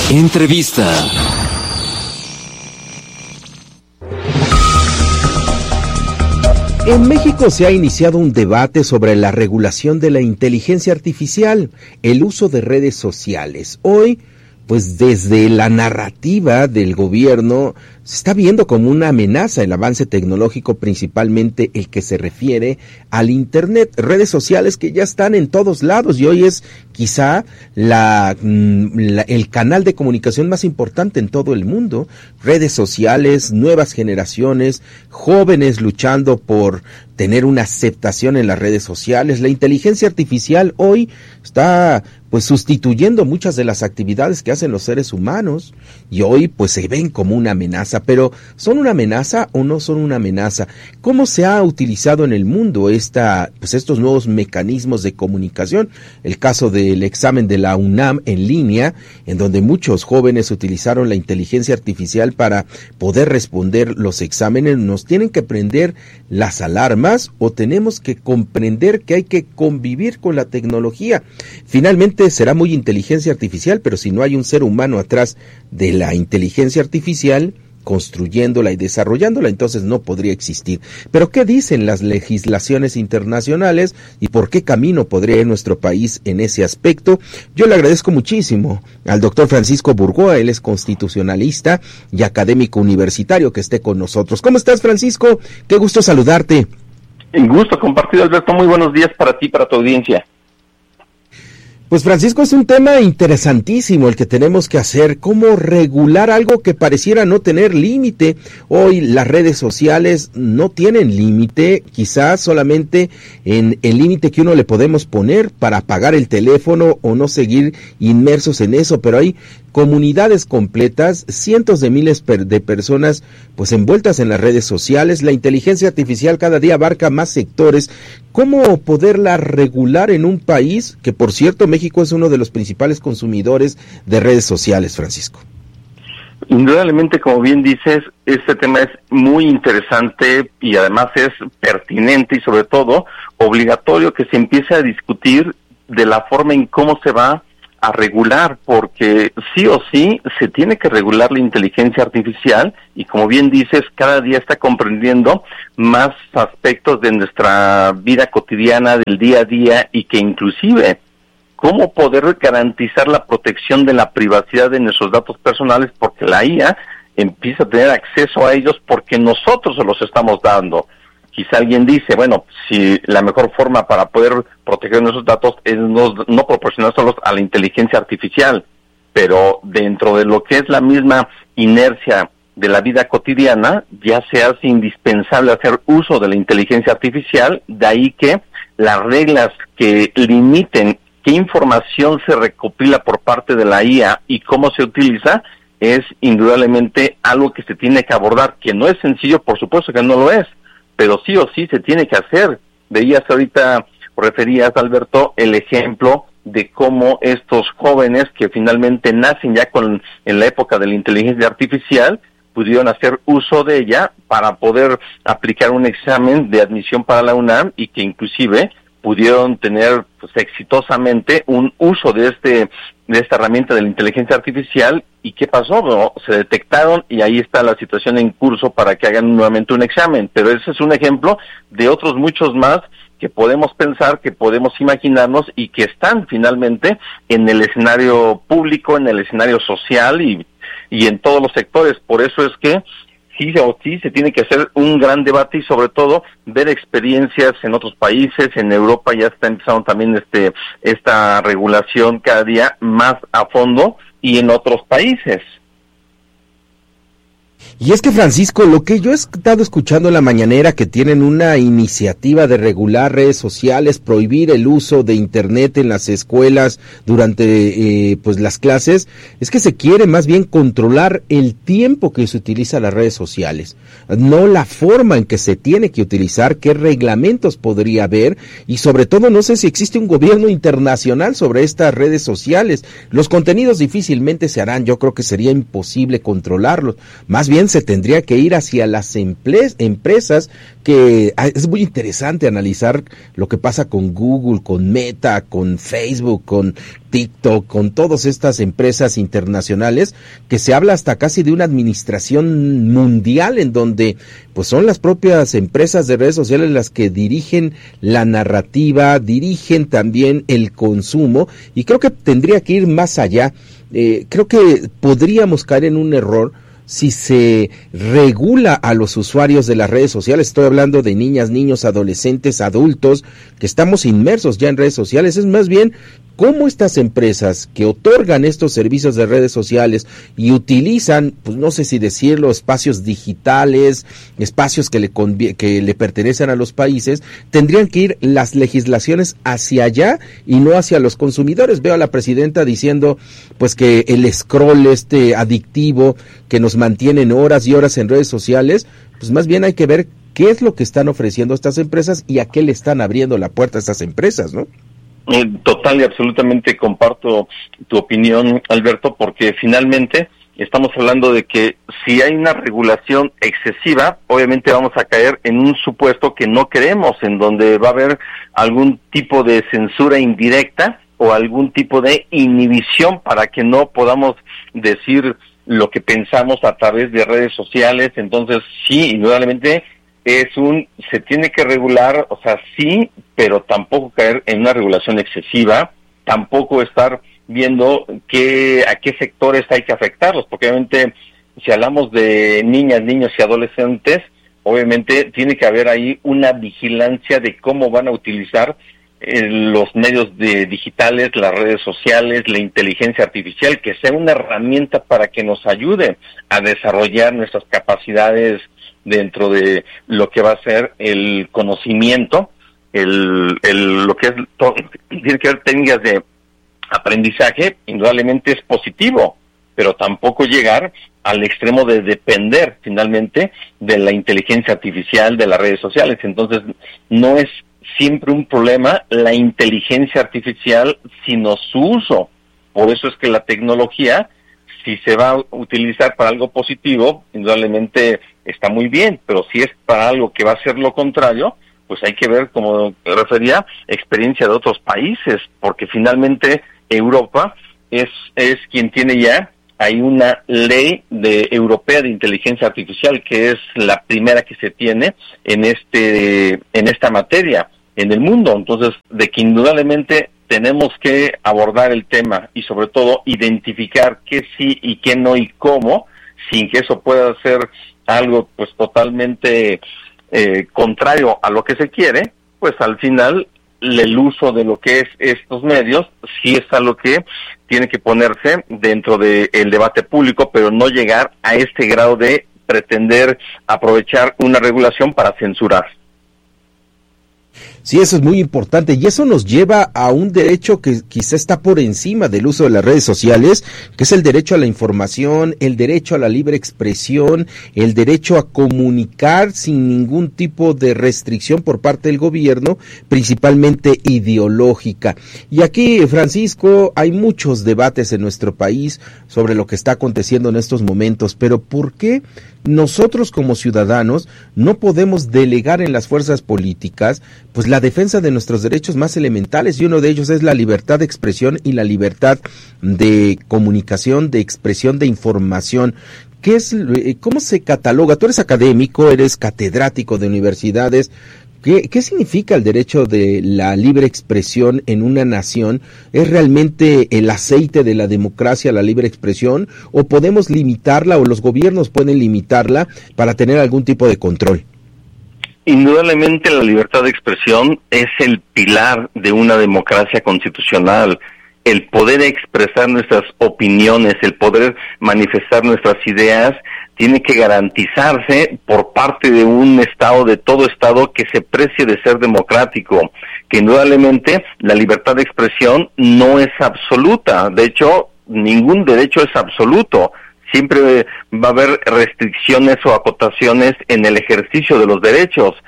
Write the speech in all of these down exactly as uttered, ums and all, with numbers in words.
Entrevista. En México se ha iniciado un debate sobre la regulación de la inteligencia artificial, el uso de redes sociales. Hoy, pues desde la narrativa del gobierno, se está viendo como una amenaza el avance tecnológico, principalmente el que se refiere al Internet, redes sociales que ya están en todos lados y hoy es quizá la, la, el canal de comunicación más importante en todo el mundo. Redes sociales, nuevas generaciones, jóvenes luchando por tener una aceptación en las redes sociales. La inteligencia artificial hoy está pues sustituyendo muchas de las actividades que hacen los seres humanos y hoy pues se ven como una amenaza, pero ¿son una amenaza o no son una amenaza? ¿Cómo se ha utilizado en el mundo esta pues estos nuevos mecanismos de comunicación? El caso del examen de la UNAM en línea, en donde muchos jóvenes utilizaron la inteligencia artificial para poder responder los exámenes. ¿Nos tienen que prender las alarmas o tenemos que comprender que hay que convivir con la tecnología? Finalmente será muy inteligencia artificial, pero si no hay un ser humano atrás de la inteligencia artificial construyéndola y desarrollándola, entonces no podría existir. Pero ¿qué dicen las legislaciones internacionales y por qué camino podría ir nuestro país en ese aspecto? Yo le agradezco muchísimo al doctor Francisco Burgoa, él es constitucionalista y académico universitario, que esté con nosotros. ¿Cómo estás, Francisco? Qué gusto saludarte. Un gusto compartido, Alberto. Muy buenos días para ti, para tu audiencia. Pues Francisco, es un tema interesantísimo el que tenemos que hacer, cómo regular algo que pareciera no tener límite. Hoy las redes sociales no tienen límite, quizás solamente en el límite que uno le podemos poner para apagar el teléfono o no seguir inmersos en eso, pero hay comunidades completas, cientos de miles de personas pues envueltas en las redes sociales. La inteligencia artificial cada día abarca más sectores. ¿Cómo poderla regular en un país que, por cierto, México es uno de los principales consumidores de redes sociales, Francisco? Indudablemente, como bien dices, este tema es muy interesante y además es pertinente y sobre todo obligatorio que se empiece a discutir de la forma en cómo se va a regular, porque sí o sí se tiene que regular la inteligencia artificial y como bien dices, cada día está comprendiendo más aspectos de nuestra vida cotidiana, del día a día y que inclusive cómo poder garantizar la protección de la privacidad de nuestros datos personales, porque la I A empieza a tener acceso a ellos porque nosotros se los estamos dando. Quizá alguien dice, bueno, si la mejor forma para poder proteger nuestros datos es no, no proporcionárselos a la inteligencia artificial, pero dentro de lo que es la misma inercia de la vida cotidiana, ya se hace indispensable hacer uso de la inteligencia artificial, de ahí que las reglas que limiten qué información se recopila por parte de la I A y cómo se utiliza, es indudablemente algo que se tiene que abordar, que no es sencillo, por supuesto que no lo es, pero sí o sí se tiene que hacer. Veías ahorita, referías, Alberto, el ejemplo de cómo estos jóvenes que finalmente nacen ya con en la época de la inteligencia artificial, pudieron hacer uso de ella para poder aplicar un examen de admisión para la UNAM y que inclusive pudieron tener pues exitosamente un uso de este de esta herramienta de la inteligencia artificial. ¿Y qué pasó? Bueno, se detectaron y ahí está la situación en curso para que hagan nuevamente un examen, pero ese es un ejemplo de otros muchos más que podemos pensar, que podemos imaginarnos y que están finalmente en el escenario público, en el escenario social y, y en todos los sectores. Por eso es que sí o sí se tiene que hacer un gran debate y sobre todo ver experiencias en otros países. En Europa ya está empezando también este esta regulación cada día más a fondo y en otros países. Y es que, Francisco, lo que yo he estado escuchando en la mañanera, que tienen una iniciativa de regular redes sociales, prohibir el uso de Internet en las escuelas durante eh, pues las clases, es que se quiere más bien controlar el tiempo que se utiliza las redes sociales, no la forma en que se tiene que utilizar, qué reglamentos podría haber, y sobre todo no sé si existe un gobierno internacional sobre estas redes sociales. Los contenidos difícilmente se harán, yo creo que sería imposible controlarlos, más bien se tendría que ir hacia las emple- empresas que es muy interesante analizar lo que pasa con Google, con Meta, con Facebook, con TikTok, con todas estas empresas internacionales, que se habla hasta casi de una administración mundial en donde pues son las propias empresas de redes sociales las que dirigen la narrativa, dirigen también el consumo, y creo que tendría que ir más allá. Eh, creo que podríamos caer en un error si se regula a los usuarios de las redes sociales. Estoy hablando de niñas, niños, adolescentes, adultos, que estamos inmersos ya en redes sociales. Es más bien cómo estas empresas que otorgan estos servicios de redes sociales y utilizan, pues no sé si decirlo, espacios digitales, espacios que le convie- que le pertenecen a los países, tendrían que ir las legislaciones hacia allá y no hacia los consumidores. Veo a la presidenta diciendo pues que el scroll este adictivo que nos mantienen horas y horas en redes sociales, pues más bien hay que ver qué es lo que están ofreciendo estas empresas y a qué le están abriendo la puerta a estas empresas, ¿no? Total y absolutamente comparto tu opinión, Alberto, porque finalmente estamos hablando de que si hay una regulación excesiva, obviamente vamos a caer en un supuesto que no queremos, en donde va a haber algún tipo de censura indirecta o algún tipo de inhibición para que no podamos decir lo que pensamos a través de redes sociales. Entonces sí, indudablemente es un, se tiene que regular, o sea, sí, pero tampoco caer en una regulación excesiva, tampoco estar viendo qué, a qué sectores hay que afectarlos, porque obviamente si hablamos de niñas, niños y adolescentes, obviamente tiene que haber ahí una vigilancia de cómo van a utilizar eh, los medios de digitales, las redes sociales, la inteligencia artificial, que sea una herramienta para que nos ayude a desarrollar nuestras capacidades dentro de lo que va a ser el conocimiento, el, el lo que es todo, tiene que haber técnicas de aprendizaje. Indudablemente es positivo, pero tampoco llegar al extremo de depender finalmente de la inteligencia artificial, de las redes sociales. Entonces no es siempre un problema la inteligencia artificial, sino su uso. Por eso es que la tecnología, si se va a utilizar para algo positivo, indudablemente está muy bien, pero si es para algo que va a ser lo contrario, pues hay que ver, como refería, experiencia de otros países, porque finalmente Europa es es quien tiene ya, hay una ley de europea de inteligencia artificial que es la primera que se tiene en este en esta materia en el mundo. Entonces, de que indudablemente tenemos que abordar el tema y sobre todo identificar qué sí y qué no y cómo, sin que eso pueda ser algo pues totalmente eh, contrario a lo que se quiere, pues al final el uso de lo que es estos medios sí es algo que tiene que ponerse dentro del debate público, pero no llegar a este grado de pretender aprovechar una regulación para censurar. Sí, eso es muy importante y eso nos lleva a un derecho que quizá está por encima del uso de las redes sociales, que es el derecho a la información, el derecho a la libre expresión, el derecho a comunicar sin ningún tipo de restricción por parte del gobierno, principalmente ideológica. Y aquí, Francisco, hay muchos debates en nuestro país sobre lo que está aconteciendo en estos momentos, pero ¿por qué nosotros como ciudadanos no podemos delegar en las fuerzas políticas pues la defensa de nuestros derechos más elementales? Y uno de ellos es la libertad de expresión y la libertad de comunicación, de expresión, de información. ¿Qué es, cómo se cataloga? Tú eres académico, eres catedrático de universidades. ¿Qué, ¿Qué significa el derecho de la libre expresión en una nación? ¿Es realmente el aceite de la democracia la libre expresión? ¿O podemos limitarla o los gobiernos pueden limitarla para tener algún tipo de control? Indudablemente la libertad de expresión es el pilar de una democracia constitucional. El poder expresar nuestras opiniones, el poder manifestar nuestras ideas, tiene que garantizarse por parte de un Estado, de todo Estado que se precie de ser democrático, que indudablemente la libertad de expresión no es absoluta. De hecho, ningún derecho es absoluto. Siempre va a haber restricciones o acotaciones en el ejercicio de los derechos.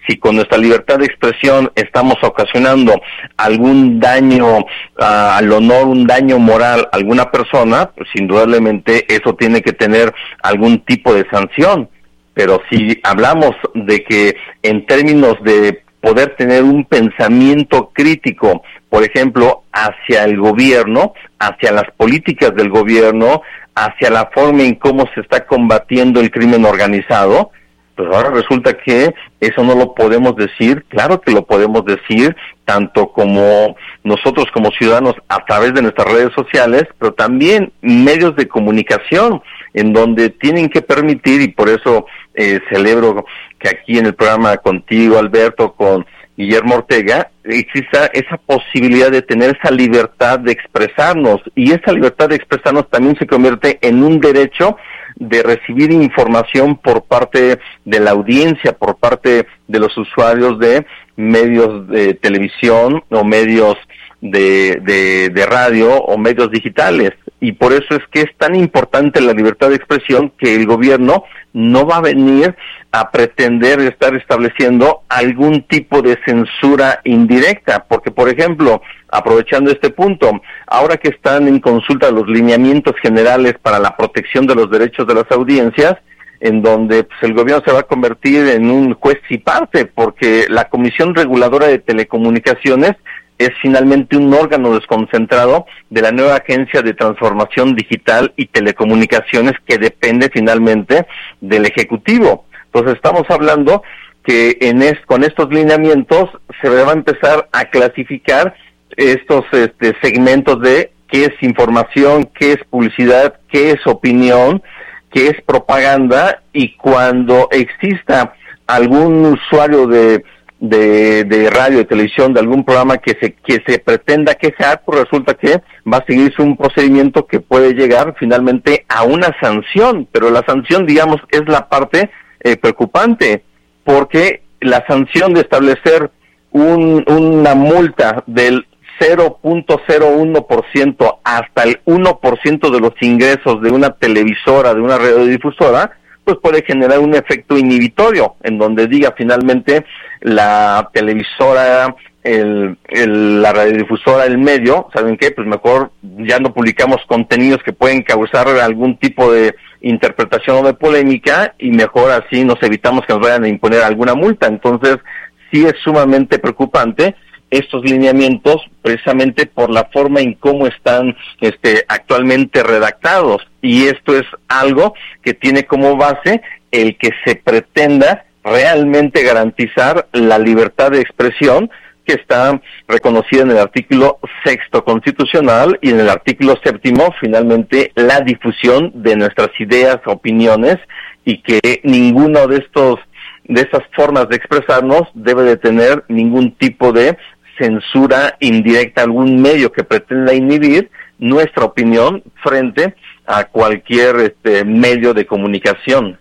si con nuestra libertad de expresión estamos ocasionando algún daño uh, al honor, un daño moral a alguna persona, pues indudablemente eso tiene que tener algún tipo de sanción. Pero si hablamos de que en términos de poder tener un pensamiento crítico, por ejemplo, hacia el gobierno, hacia las políticas del gobierno, hacia la forma en cómo se está combatiendo el crimen organizado, pues ahora resulta que eso no lo podemos decir. Claro que lo podemos decir, tanto como nosotros como ciudadanos a través de nuestras redes sociales, pero también medios de comunicación, en donde tienen que permitir, y por eso eh, celebro que aquí en el programa contigo, Alberto, con Guillermo Ortega, exista esa posibilidad de tener esa libertad de expresarnos, y esa libertad de expresarnos también se convierte en un derecho de recibir información por parte de la audiencia, por parte de los usuarios de medios de televisión o medios de, de, de radio o medios digitales. Y por eso es que es tan importante la libertad de expresión, que el gobierno no va a venir a pretender estar estableciendo algún tipo de censura indirecta, porque, por ejemplo, aprovechando este punto, ahora que están en consulta los lineamientos generales para la protección de los derechos de las audiencias, en donde pues, el gobierno se va a convertir en un juez y parte, porque la Comisión Reguladora de Telecomunicaciones es finalmente un órgano desconcentrado de la nueva Agencia de Transformación Digital y Telecomunicaciones, que depende finalmente del Ejecutivo. Entonces estamos hablando que en es, con estos lineamientos se va a empezar a clasificar estos este, segmentos de qué es información, qué es publicidad, qué es opinión, qué es propaganda, y cuando exista algún usuario de De, de radio, de televisión, de algún programa que se que se pretenda quejar, pues resulta que va a seguirse un procedimiento que puede llegar finalmente a una sanción, pero la sanción, digamos, es la parte eh, preocupante, porque la sanción de establecer un, una multa del cero punto cero uno por ciento hasta el uno por ciento de los ingresos de una televisora, de una radiodifusora, pues puede generar un efecto inhibitorio, en donde diga finalmente la televisora, el, el, la radiodifusora, el medio, ¿saben qué? Pues mejor ya no publicamos contenidos que pueden causar algún tipo de interpretación o de polémica, y mejor así nos evitamos que nos vayan a imponer alguna multa. Entonces, sí es sumamente preocupante estos lineamientos, precisamente por la forma en cómo están este, actualmente redactados, y esto es algo que tiene como base el que se pretenda realmente garantizar la libertad de expresión, que está reconocida en el artículo sexto constitucional, y en el artículo séptimo, finalmente, la difusión de nuestras ideas, opiniones, y que ninguno de estos de esas formas de expresarnos debe de tener ningún tipo de censura indirecta, algún medio que pretenda inhibir nuestra opinión frente a cualquier este, medio de comunicación.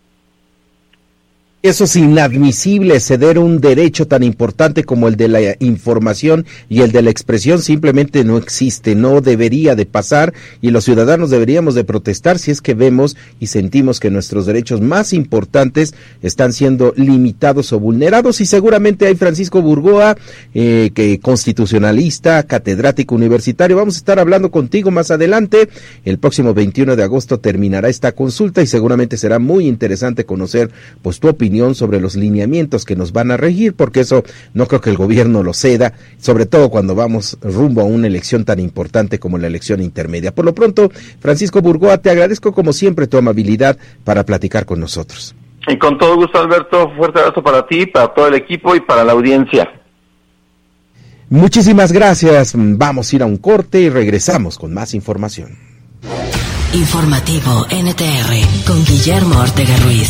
Eso es inadmisible, ceder un derecho tan importante como el de la información y el de la expresión simplemente no existe, no debería de pasar, y los ciudadanos deberíamos de protestar si es que vemos y sentimos que nuestros derechos más importantes están siendo limitados o vulnerados. Y seguramente hay Francisco Burgoa, eh, que constitucionalista, catedrático universitario. Vamos a estar hablando contigo más adelante. El próximo veintiuno de agosto terminará esta consulta y seguramente será muy interesante conocer pues tu opinión sobre los lineamientos que nos van a regir, porque eso no creo que el gobierno lo ceda, sobre todo cuando vamos rumbo a una elección tan importante como la elección intermedia. Por lo pronto, Francisco Burgoa, te agradezco como siempre tu amabilidad para platicar con nosotros. Y con todo gusto, Alberto, fuerte abrazo para ti, para todo el equipo y para la audiencia. Muchísimas gracias. Vamos a ir a un corte y regresamos con más información. Informativo N T R con Guillermo Ortega Ruiz.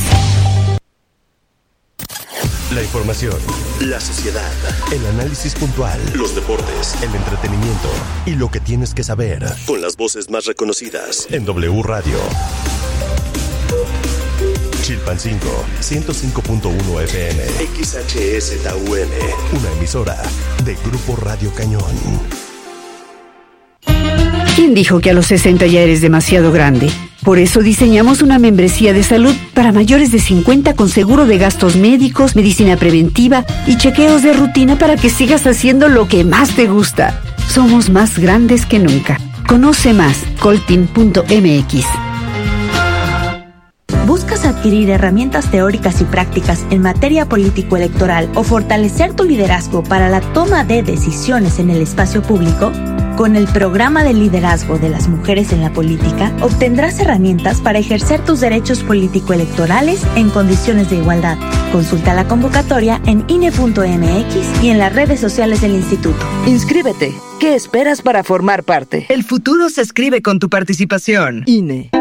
La información, la sociedad, el análisis puntual, los deportes, el entretenimiento y lo que tienes que saber. Con las voces más reconocidas en W Radio. Chilpancingo, ciento cinco punto uno F M. X H S T U M. Una emisora de Grupo Radio Cañón. ¿Quién dijo que a los sesenta ya eres demasiado grande? Por eso diseñamos una membresía de salud para mayores de cincuenta con seguro de gastos médicos, medicina preventiva y chequeos de rutina para que sigas haciendo lo que más te gusta. Somos más grandes que nunca. Conoce más, coltin punto m x. ¿Buscas adquirir herramientas teóricas y prácticas en materia político-electoral o fortalecer tu liderazgo para la toma de decisiones en el espacio público? Con el programa de liderazgo de las mujeres en la política, obtendrás herramientas para ejercer tus derechos político-electorales en condiciones de igualdad. Consulta la convocatoria en I N E punto m x y en las redes sociales del instituto. Inscríbete. ¿Qué esperas para formar parte? El futuro se escribe con tu participación. I N E.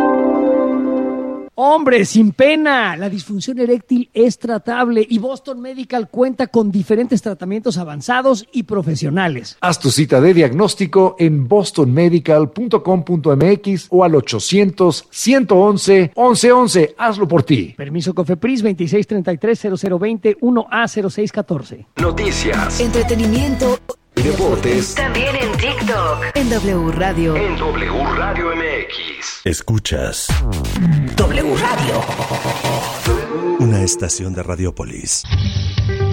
Hombre, sin pena, la disfunción eréctil es tratable y Boston Medical cuenta con diferentes tratamientos avanzados y profesionales. Haz tu cita de diagnóstico en boston medical punto com punto m x o al ochocientos, ciento once, once once. Hazlo por ti. Permiso COFEPRIS veintiséis treinta y tres, cero cero veinte, uno A cero seis catorce. Noticias, entretenimiento y deportes. También en TikTok. En W Radio. En W Radio M X. Escuchas W Radio. Una estación de Radiopolis.